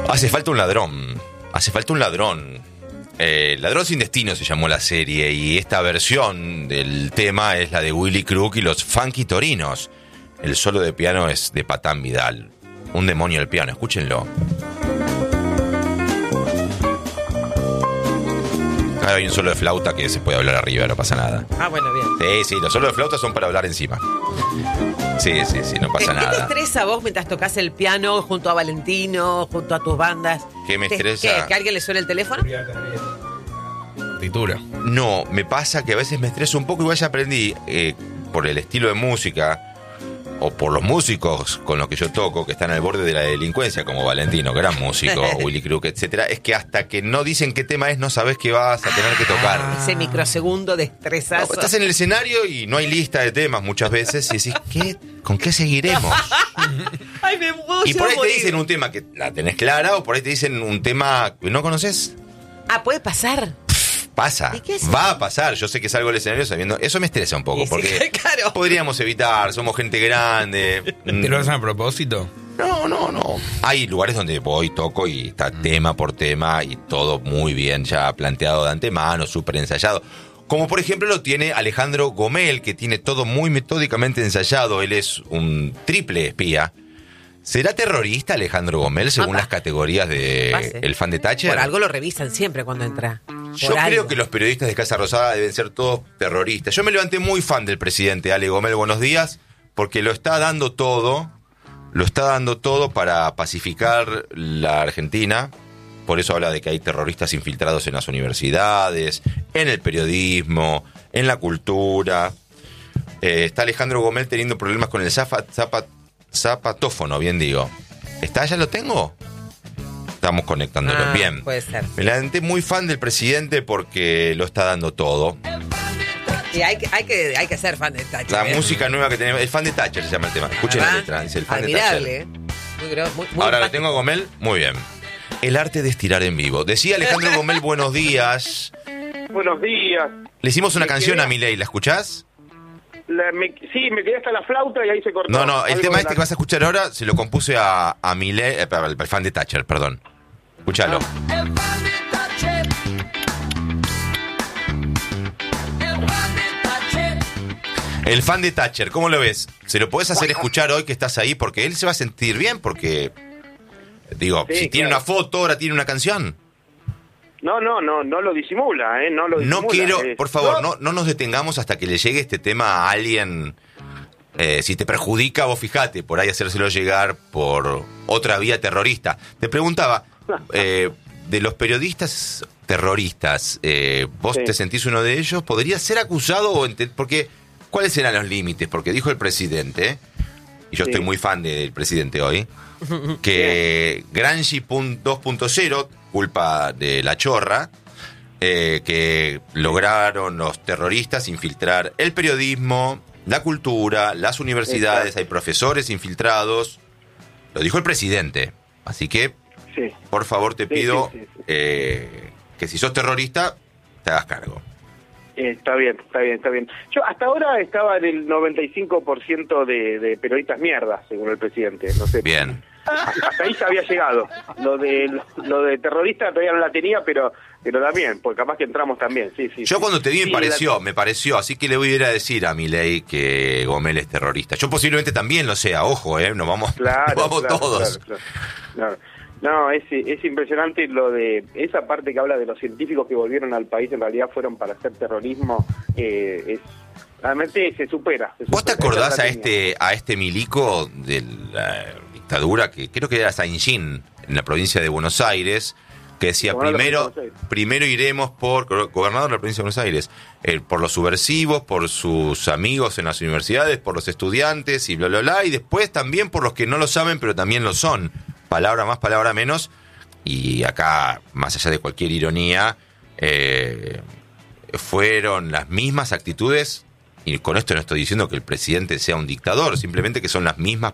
Hace falta un ladrón. Hace falta un ladrón. Ladrón sin destino se llamó la serie, y esta versión del tema es la de Willy Crook y los Funky Torinos. El solo de piano es de Patán Vidal. Un demonio el piano, escúchenlo. Ahora hay un solo de flauta que se puede hablar arriba, no pasa nada. Ah, bueno, bien. Sí, los solos de flauta son para hablar encima. Sí, no pasa nada. ¿Qué te estresa vos mientras tocas el piano junto a Valentino, junto a tus bandas? ¿Qué me estresa? ¿Qué? ¿Que alguien le suene el teléfono? Partitura. No, me pasa que a veces me estreso un poco. Igual ya aprendí, por el estilo de música o por los músicos con los que yo toco, que están al borde de la delincuencia, como Valentino, gran músico, Willy Crook, etcétera, es que hasta que no dicen qué tema es, no sabes qué vas a tener que tocar. Ese microsegundo de estresazo. No, estás en el escenario y no hay lista de temas muchas veces y decís, ¿con qué seguiremos? Ay, me puedo Y por ahí te morir. dicen un tema que la tenés clara, o por ahí te dicen un tema que no conoces. Ah, puede pasar. Pasa, ¿Y qué es? va a pasar. Yo sé que salgo del escenario sabiendo. Eso me estresa un poco, Y sí, porque claro. podríamos evitar, somos gente grande. ¿Te lo hacen a propósito? No. Hay lugares donde voy, toco y está tema por tema y todo muy bien ya planteado de antemano, súper ensayado. Como por ejemplo lo tiene Alejandro Gomel, que tiene todo muy metódicamente ensayado. Él es un triple espía. ¿Será terrorista Alejandro Gomel según las categorías de Pase. el fan de Thatcher? Por algo lo revisan siempre cuando entra. Yo creo que los periodistas de Casa Rosada deben ser todos terroristas. Yo me levanté muy fan del presidente Ale Gomel, buenos días, porque lo está dando todo para pacificar la Argentina. Por eso habla de que hay terroristas infiltrados en las universidades, en el periodismo, en la cultura. Está Alejandro Gomel teniendo problemas con el zapatófono, bien digo. ¿Está? ¿Ya lo tengo? Estamos conectándolo. Bien. Puede ser. Me levanté muy fan del presidente porque lo está dando todo. Y hay que ser fan de Thatcher. La música nueva que tenemos, el fan de Thatcher se llama el tema. Escuchen la letra, dice el fan admirable, de Thatcher. Muy Ahora lo fan. tengo a Gomel, muy bien. El arte de estirar en vivo. Decía Alejandro Gomel, buenos días. Buenos días. Le hicimos una Me canción quedé- a Milei, ¿la escuchás? Sí, me quedé hasta la flauta y ahí se cortó. No, el Algo tema de este la- que vas a escuchar ahora se lo compuse a Milei, al fan de Thatcher, perdón. Escuchalo. El fan de Thatcher, ¿cómo lo ves? ¿Se lo podés hacer escuchar hoy que estás ahí? Porque él se va a sentir bien, porque, digo, Sí, si tiene claro. una foto, ahora tiene una canción. No lo disimula, no lo disimula. No quiero, Es- por favor, no nos detengamos hasta que le llegue este tema a alguien. Si te perjudica, vos fijate, por ahí hacérselo llegar por otra vía terrorista. Te preguntaba, de los periodistas terroristas, ¿vos Sí. te sentís uno de ellos? ¿Podrías ser acusado? Porque ¿cuáles serán los límites? Porque dijo el presidente, y yo Sí. estoy muy fan del presidente hoy, que Gramsci 2.0, culpa de la chorra, que lograron los terroristas infiltrar el periodismo, la cultura, las universidades, Exacto. hay profesores infiltrados. Lo dijo el presidente. Así que, Sí. por favor, te Sí, pido sí, sí. que si sos terrorista, te hagas cargo. Está bien. Yo hasta ahora estaba en el 95% de periodistas mierdas, según el presidente. No sé. Bien. Hasta ahí se había llegado. Lo de terrorista todavía no la tenía, pero también, porque capaz que entramos también. Sí. Yo cuando te vi Sí, me pareció, así que le voy a ir a decir a Milei que Gomel es terrorista. Yo posiblemente también lo sea, ojo, nos vamos, Claro, nos vamos claro, todos. claro. No, es impresionante lo de esa parte que habla de los científicos que volvieron al país, en realidad fueron para hacer terrorismo. Realmente se supera. ¿Vos te Esa acordás es la a línea. este milico de la dictadura, que creo que era Saint-Gin, en la provincia de Buenos Aires, que decía, Gobernador de Buenos Aires. primero iremos gobernador de la provincia de Buenos Aires, por los subversivos, por sus amigos en las universidades, por los estudiantes y bla, bla, bla, y después también por los que no lo saben, pero también lo son. Palabra más, palabra menos. Y acá, más allá de cualquier ironía, fueron las mismas actitudes, y con esto no estoy diciendo que el presidente sea un dictador, simplemente que son las mismas